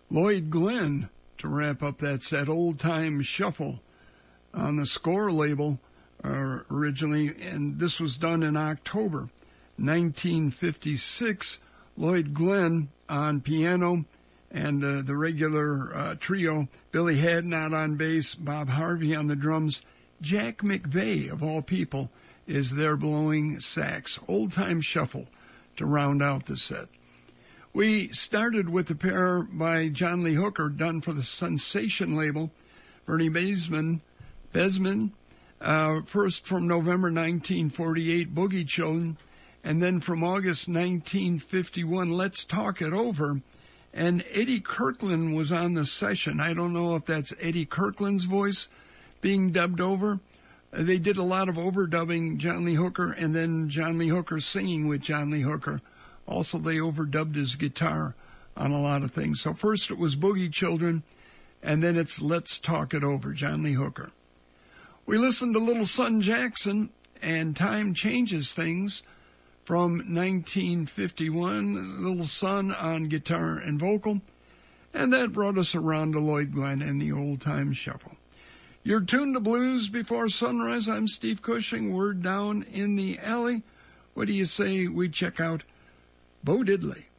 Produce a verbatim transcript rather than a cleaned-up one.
Lloyd Glenn to wrap up that set, Old Time Shuffle on the Score label uh, originally, and this was done in October nineteen fifty-six. Lloyd Glenn on piano and uh, the regular uh, trio, Billy Hadnot on bass, Bob Harvey on the drums. Jack McVeigh, of all people, is there blowing sax. Old Time Shuffle to round out the set. We started with the pair by John Lee Hooker, done for the Sensation label. Bernie Besman, Besman uh, first from November nineteen forty-eight, Boogie Children, and then from August nineteen fifty-one, Let's Talk It Over. And Eddie Kirkland was on the session. I don't know if that's Eddie Kirkland's voice being dubbed over. Uh, they did a lot of overdubbing, John Lee Hooker, and then John Lee Hooker singing with John Lee Hooker. Also, they overdubbed his guitar on a lot of things. So first it was Boogie Children, and then it's Let's Talk It Over, John Lee Hooker. We listened to Little Son Jackson and Time Changes Things from nineteen fifty-one, Little Son on guitar and vocal, and that brought us around to Lloyd Glenn and the Old Time Shuffle. You're tuned to Blues Before Sunrise. I'm Steve Cushing. We're down in the alley. What do you say we check out Bo Diddley?